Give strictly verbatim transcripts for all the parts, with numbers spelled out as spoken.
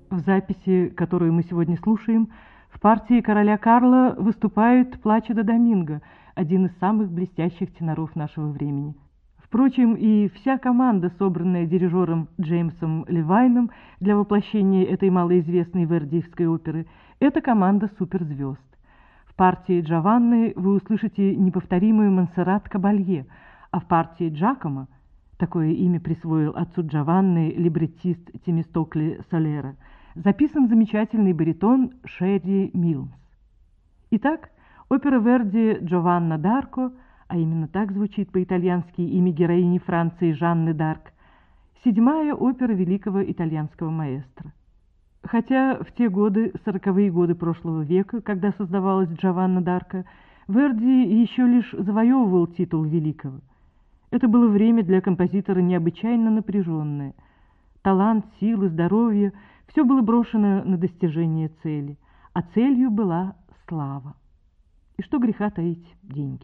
В записи, которую мы сегодня слушаем, в партии короля Карла выступает Плачедо Доминго, один из самых блестящих теноров нашего времени. Впрочем, и вся команда, собранная дирижером Джеймсом Левайном для воплощения этой малоизвестной вердиевской оперы, это команда суперзвезд. В партии Джованны вы услышите неповторимую Монсеррат Кабалье, а в партии Джакомо, такое имя присвоил отцу Джованны либреттист Темистокле Солера, записан замечательный баритон Шерри Милнс. Итак, опера Верди «Джованна д'Арко», а именно так звучит по-итальянски имя героини Франции Жанны д'Арк, седьмая опера великого итальянского маэстро. Хотя в те годы, сороковые годы прошлого века, когда создавалась Джованна д'Арко, Верди еще лишь завоевывал титул великого. Это было время для композитора необычайно напряженное. Талант, силы, здоровье – все было брошено на достижение цели, а целью была слава. И что греха таить, деньги.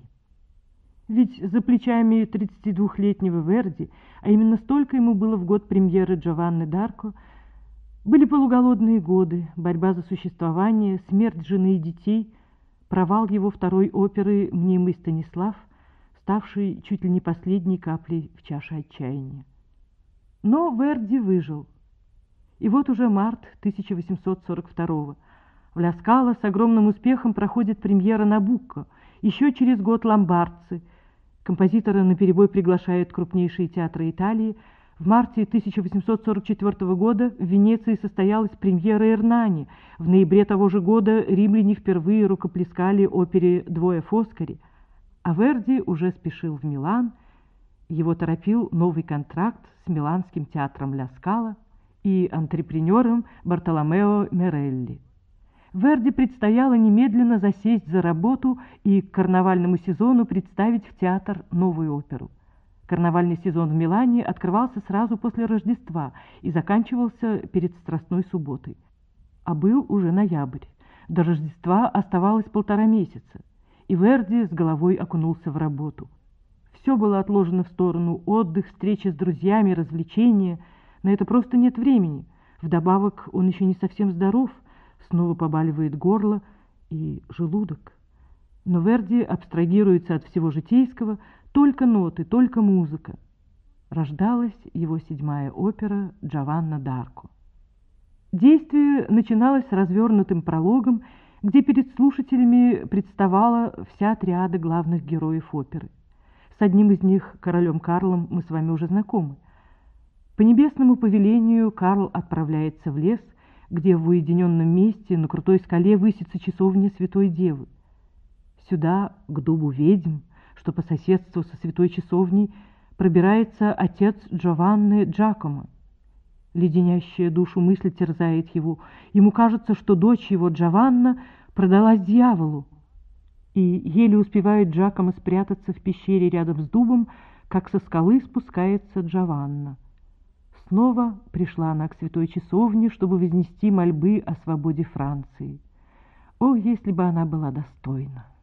Ведь за плечами тридцатидвухлетнего Верди, а именно столько ему было в год премьеры Джованны д'Арко, были полуголодные годы, борьба за существование, смерть жены и детей, провал его второй оперы «Мнимый Станислав», ставший чуть ли не последней каплей в чаше отчаяния. Но Верди выжил. И вот уже март тысяча восемьсот сорок второго. В Ля Скала с огромным успехом проходит премьера «Набукко», еще через год «Ломбардцы». Композитора наперебой приглашают крупнейшие театры Италии. В марте тысяча восемьсот сорок четвёртого года в Венеции состоялась премьера «Эрнани». В ноябре того же года римляне впервые рукоплескали опере «Двое Фоскари». А Верди уже спешил в Милан. Его торопил новый контракт с миланским театром Ля Скала и антрепренером Бартоломео Мерелли. Верди предстояло немедленно засесть за работу и к карнавальному сезону представить в театр новую оперу. Карнавальный сезон в Милане открывался сразу после Рождества и заканчивался перед Страстной субботой. А был уже ноябрь. До Рождества оставалось полтора месяца, и Верди с головой окунулся в работу. Все было отложено в сторону: отдых, встречи с друзьями, развлечения. На это просто нет времени. Вдобавок он еще не совсем здоров, снова побаливает горло и желудок. Но Верди абстрагируется от всего житейского, только ноты, только музыка. Рождалась его седьмая опера «Джованна д'Арко». Действие начиналось с развернутым прологом, где перед слушателями представала вся триада главных героев оперы. С одним из них, королем Карлом, мы с вами уже знакомы. По небесному повелению Карл отправляется в лес, где в уединенном месте на крутой скале высится часовня Святой Девы. Сюда, к дубу ведьм, что по соседству со святой часовней, пробирается отец Джованны Джакомо. Леденящая душу мысль терзает его. Ему кажется, что дочь его Джованна продалась дьяволу. И еле успевает Джакомо спрятаться в пещере рядом с дубом, как со скалы спускается Джованна. Снова пришла она к святой часовне, чтобы вознести мольбы о свободе Франции. О, если бы она была достойна!